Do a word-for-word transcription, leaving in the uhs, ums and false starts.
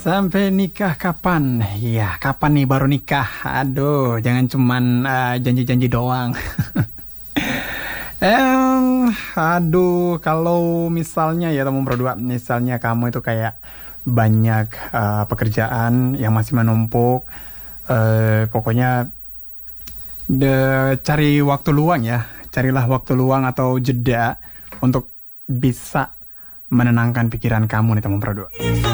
Sampai nikah kapan? Ya, kapan nih baru nikah? Aduh, jangan cuman eh, janji-janji doang. Em, aduh, kalau misalnya ya teman berdua, misalnya kamu itu kayak banyak eh, pekerjaan yang masih menumpuk, eh, pokoknya de- cari waktu luang ya, carilah waktu luang atau jeda untuk bisa menenangkan pikiran kamu nih teman berdua.